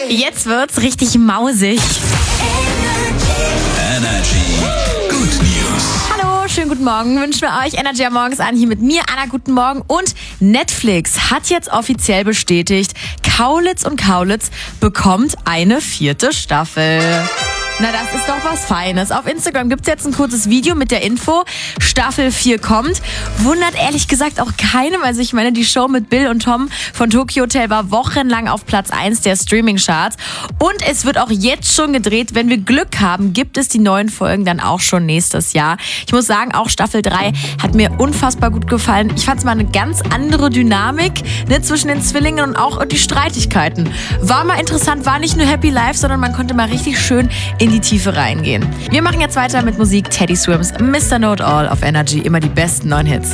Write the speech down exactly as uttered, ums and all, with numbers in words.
Jetzt wird's richtig mausig. Energy Good News. Hallo, schönen guten Morgen. Wünschen wir euch Energy am Morgens an. Hier mit mir, Anna, guten Morgen. Und Netflix hat jetzt offiziell bestätigt, Kaulitz und Kaulitz bekommt eine vierte Staffel. Na, das ist doch was Feines. Auf Instagram gibt's jetzt ein kurzes Video mit der Info, Staffel vier kommt. Wundert ehrlich gesagt auch keinem. Also ich meine, die Show mit Bill und Tom von Tokyo Hotel war wochenlang auf Platz eins der Streaming-Charts. Und es wird auch jetzt schon gedreht. Wenn wir Glück haben, gibt es die neuen Folgen dann auch schon nächstes Jahr. Ich muss sagen, auch Staffel drei hat mir unfassbar gut gefallen. Ich fand es mal eine ganz andere Dynamik, ne, zwischen den Zwillingen und auch die Streitigkeiten. War mal interessant, war nicht nur Happy Life, sondern man konnte mal richtig schön in die Tiefe reingehen. Wir machen jetzt weiter mit Musik. Teddy Swims, Mister Know It All auf Energy. Immer die besten neuen Hits.